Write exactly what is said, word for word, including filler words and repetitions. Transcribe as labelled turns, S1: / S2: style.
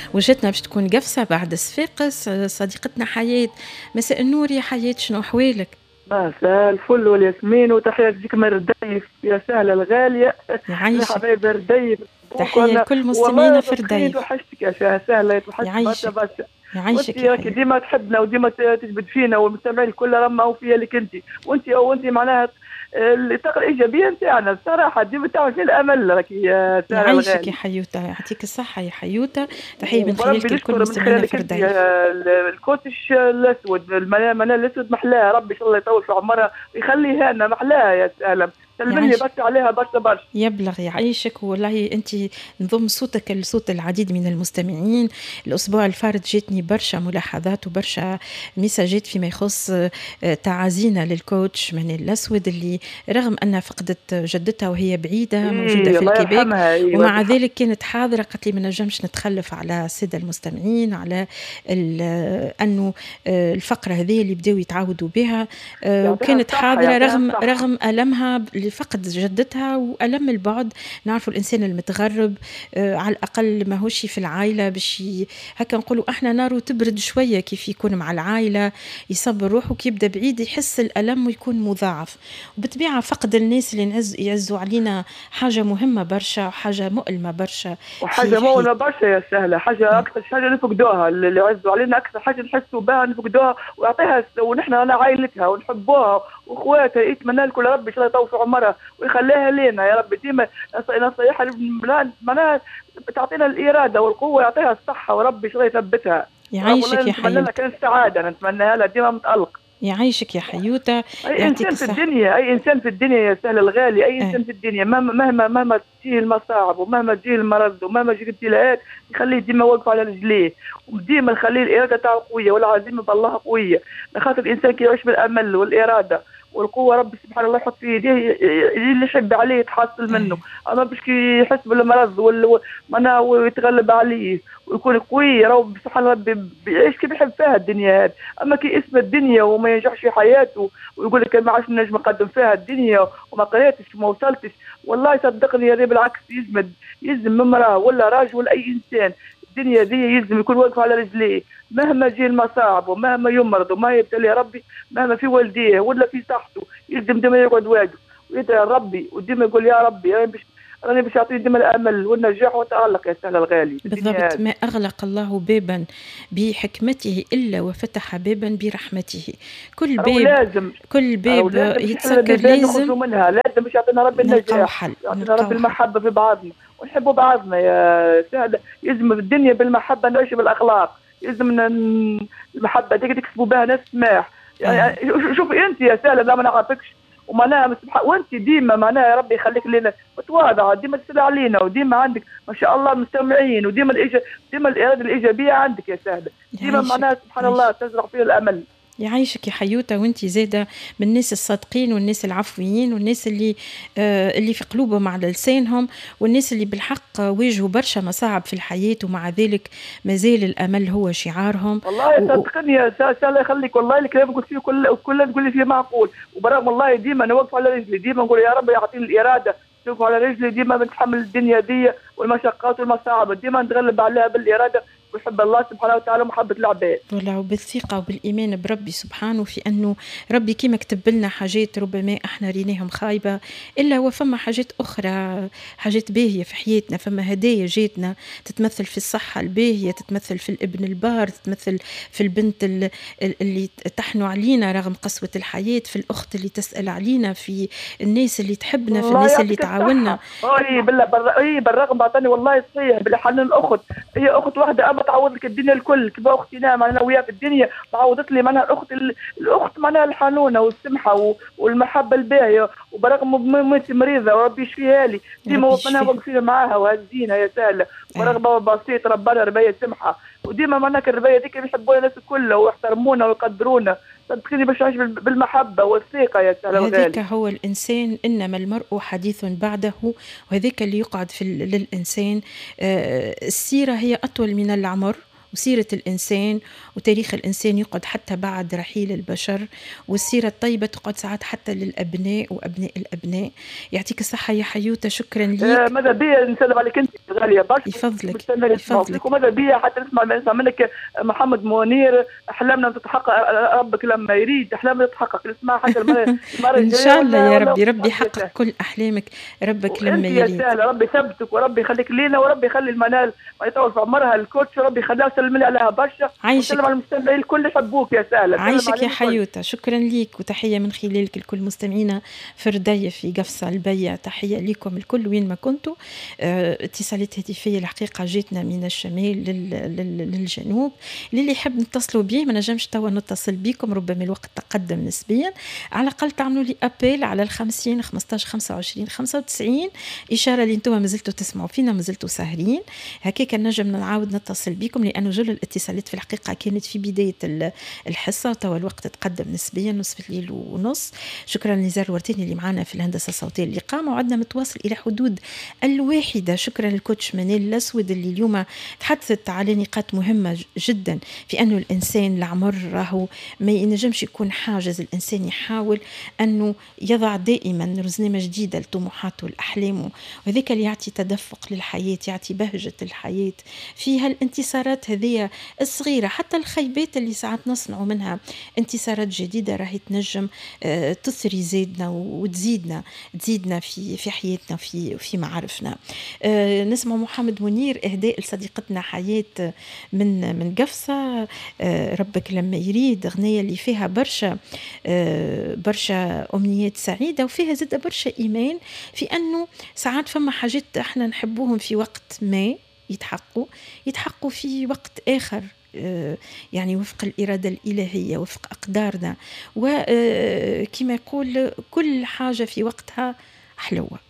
S1: وجدتنا باش تكون قفصة بعد صفاقس. صديقتنا حياة، مساء النور يا حياة، شنو أحوالك؟
S2: مساء الفل والياسمين، وتحية لك من رديف يا سهلة الغالية. يا
S1: يعيشك.
S2: حبايبي رديف.
S1: تحية
S2: وانا
S1: لكل مستمعينا
S2: والله
S1: في
S2: تبخيت
S1: رديف.
S2: وحشتك يا شا- سهلة، توحشت برشا
S1: يعيشك.
S2: برشا. وانت
S1: يعيشك يا
S2: راكي
S1: حياة.
S2: ديما تحبنا وديما ت- تجبد فينا، والمستمعين الكل رمى وفيها لك انت. وانت وانت معناها الطاقة الإيجابية نتاعنا بصراحة، ديما تعمل في الأمل راكي يا سهلة
S1: يعيشك يا
S2: الغالي.
S1: حيوتة، يعطيك الصحة يا حيوتة. تحية من
S2: وربي
S1: خلالك لكل
S2: نشكر من
S1: مستمعينا
S2: خلالك
S1: في
S2: انت
S1: رديف.
S2: آه، الكوتش الاسود، المنال الاسود محلاها، ربي ان شاء الله يطول في عمرها ويخليها لنا محلاها يا سلام. سلم لي
S1: يعيشك.
S2: برشا عليها برشا برشا.
S1: يبلغ يعيشك والله. أنت نضم صوتك لصوت العديد من المستمعين. الأسبوع الفارط جاتني برشا ملاحظات وبرشا مساجات فيما يخص تعازينا للكوتش من الأسود، اللي رغم أنها فقدت جدتها وهي بعيدة موجودة
S2: إيه
S1: في
S2: الله
S1: الكيبيك،
S2: يرحمها. ايوه
S1: ومع
S2: بالحق.
S1: ذلك كانت حاضرة. قالت لي ما نجمش نتخلف على السادة المستمعين على أنه الفقرة هذه اللي بدأوا يتعودوا بها،
S2: يعطيها
S1: وكانت
S2: الصحة
S1: حاضرة
S2: يعطيها
S1: رغم
S2: الصحة.
S1: رغم ألمها لفقد جدتها وألم البعد. نعرفوا الإنسان المتغرب آه على الأقل ما هوش في العائلة باش هكا نقولوا احنا نارو تبرد شوية كيف يكون مع العائلة، يصبر روحه. كي يبدا بعيد يحس الألم ويكون مضاعف. وبالطبيعة فقد الناس اللي نعز يعزوا علينا حاجة مهمة برشا وحاجة مؤلمة برشا في
S2: وحاجة
S1: حياتنا.
S2: مؤلمة برشا يا سهلة، حاجة أكثر حاجة نفقدوها، اللي يعزوا علينا أكثر حاجة نحسوا بها نفقدوها، ويعطيها ونحن أنا عائلتها ونحبوها وأخواتها. يتمنى لكم يا رب إن شاء الله يطول في عمرها ويخليها لنا يا رب. ديما نصيحة معناها تعطينا الإرادة والقوة، يعطيها الصحة ورب إن شاء الله يثبتها. والله
S1: يعيشك يا
S2: نتمنى لها
S1: حيوتة.
S2: كان السعادة، نتمنى لها ديما متألق.
S1: يعيشك يا حيوتة.
S2: اي
S1: يعطيك
S2: انسان في
S1: الصحة.
S2: الدنيا، اي انسان في الدنيا يا سهل الغالي، اي
S1: اه.
S2: انسان في الدنيا مهما مهما مهما تجيه المصاعب ومهما تجيه المرض ومهما تجيه الابتلاءات، يخليه ديما واقف على رجليه، وديما نخليه الاراده تاعو قويه والعزيمه بالله قويه. لخاطر الانسان كي يعيش بالامل والاراده والقوه، ربي سبحان الله يحط في يديه اللي يحب عليه يتحصل منه.
S1: اه.
S2: اما باش كي يحس بالمرض وال معناها ويتغلب عليه ويكون قوي، راهو سبحان الله بيعيش كيف يحب فيها الدنيا هذه. اما كي اسم الدنيا وما ينجحش في حياته ويقول لك ما عادش نجم نقدم فيها الدنيا وما قريتش وما وصلتش، والله صدقني يا بالعكس يزمد يزم امراه ولا راجل ولا اي انسان. الدنيا دي يلزم يكون واقف على رجليه مهما جي المصاعب ومهما يمرض وما يبتلي ربي، مهما في والديه ولا في صحته، يلزم ديما يقعد واقف ويدعي ربي وديما يقول يا ربي راني باش راني باش يعطيني ديما الامل والنجاح والتالق يا سهل الغالي.
S1: بالضبط. ما أغلق الله بابا بحكمته إلا وفتح بابا برحمته. كل باب
S2: لازم
S1: كل باب
S2: لازم
S1: يتسكر لازم
S2: منها، لازم باش يعطينا ربي
S1: نلقاو
S2: النجاح،
S1: حل.
S2: يعطينا ربي المحبه في بعضنا ونحبوا بعضنا يا سهل. يلزم في الدنيا بالمحبه نعيش بالاخلاق، يلزم المحبه ديك تكسبوا بها ناس سماح. يعني شوف انت يا سهل لا ما نعرفكش ومعناها وانت ديما معناها يا ربي يخليك لنا متواضعه، ديما تسال علينا وديما عندك ما شاء الله مستمعين، وديما الإيجا... ديما الاراده الايجابيه عندك يا سهله، ديما معناها سبحان الله تزرع فيه الامل.
S1: يعيشك يا حيوتة. وانتي زادة من الناس الصادقين والناس العفويين والناس اللي آه اللي في قلوبهم على لسانهم، والناس اللي بالحق واجهوا برشا مصاعب في الحياة ومع ذلك ما زال الأمل هو شعارهم.
S2: والله صدقني يا سا الله يخليك، والله الكلام قلت فيه كل كل تقول لي فيه معقول، وبرغم والله ديما نوقف على رجلي، ديما نقول يا رب يعطيني الإرادة نوقف على رجلي، ديما بنتحمل الدنيا دي والمشقات والمصاعب، ديما نتغلب عليها بالإرادة ويحب الله سبحانه وتعالى محبة العباد.
S1: والله وبالثقة وبالإيمان بربي سبحانه، في أنه ربي كيما كتب لنا حاجات ربما احنا ريناهم خايبة، إلا وفما حاجات أخرى، حاجات باهية في حياتنا. فما هدايا جاتنا تتمثل في الصحة الباهية، تتمثل في الابن البار، تتمثل في البنت اللي تحنو علينا رغم قسوة الحياة، في الأخت اللي تسأل علينا، في الناس اللي تحبنا، في الناس اللي تعاوننا.
S2: اي بالله بر... اي بالرغم بعطاني والله صحيح بالحنان الأخت، هي أخت واحدة أما تعوض لك الدنيا الكل. كيف اختي نعم انا وياها في الدنيا تعوضت لي معناها الاخت الاخت معناها الحنونه والسمحه والمحبه الباهيه، وبرغم مامتي مريضه وربي يشفيها لي ديما معناها واقفين معاها وهزينها يا سهله، ورغم بسيط ربنا ربايه سمحه، وديما معناها الربايه ديك بيحبونا الناس كلها ويحترمونا ويقدرونا. صدقني باش نعيش بالمحبه والثقه يا سهله الغالي.
S1: هذاك هو الانسان، انما المرء حديث بعده، وهذاك اللي يقعد في للانسان. آه السيره هي اطول من العمر، وسيرة الإنسان وتاريخ الإنسان يقعد حتى بعد رحيل البشر، والسيرة الطيبة تقعد ساعات حتى للأبناء وأبناء الأبناء. يعطيك الصحة يا حيوتة، شكرا ليك.
S2: آه ماذا بيا نسلم عليك انت غاليه برشا،
S1: يفضلك
S2: يفضلك. وماذا بيا حتى نسمع نسمع منك محمد منير، احلامنا تتحقق ربك لما يريد، احلامنا تتحقق نسمع حتى المره
S1: ان شاء الله يا ربي، ربي يحقق كل احلامك ربك لما يريد.
S2: يا سهله، ربي يثبتك وربي يخليك لينا، وربي يخلي المنال ما يطول في عمرها الكوتش، ربي يخليها وسلم لي عليها برشا.
S1: عايشك.
S2: وسلم على المستمعين الكل يحبوك يا سهله.
S1: عايشك يا حيوتة، شكرا ليك وتحيه من خلالك لكل مستمعينا في ردية في قفصة البيع، تحيه لكم الكل وين ما كنتوا. اه اتصالات هاتفيه الحقيقه جاتنا من الشمال لل... لل... للجنوب. اللي يحب نتصلوا بيه ما نجمش توا نتصل بيكم، ربما الوقت تقدم نسبيا، على الاقل تعملوا لي ابيل على الخمسين خمسطاش خمسة وعشرين خمسة وتسعين، اشاره اللي انتم مازلتوا تسمعوا فينا، مازلتوا ساهرين هكاك نجم نعاود نتصل بكم، لانه جل الاتصالات في الحقيقه كانت في بدايه الحصه، توا الوقت تقدم نسبيا نصف الليل ونص. شكرا لنزار الورتيني اللي معنا في الهندسه الصوتيه اللي قام، وعدنا متواصل الى حدود الواحده. شكرا للكوتش منال الاسود اللي اليوم تحدثت على نقاط مهمه جدا في انه الانسان العمر راهو ما ينجمش يكون حاجز، الانسان يحاول انه يضع دائما رزنامه جديده لطموحاته والاحلامه، وهذاك اللي يعطي تدفق للحياه، يعطي بهجه الحياه في هالانتصارات هذه الصغيره. حتى الخيبات اللي ساعات نصنعوا منها انتصارات جديده راهي تنجم آه تثري زيدنا وتزيدنا تزيدنا في في حياتنا في في معارفنا. آه نسمع محمد منير اهداء لصديقتنا حياه من من قفصه، آه ربك لما يريد، اغنيه اللي فيها برشا آه برشا امنيات سعيده، وفيها زاد برشا ايمان في انه ساعات فما حاجات احنا نحبوهم في وقت ما يتحققوا يتحققوا في وقت اخر، يعني وفق الإرادة الإلهية، وفق أقدارنا، وكما يقول كل حاجة في وقتها حلوة.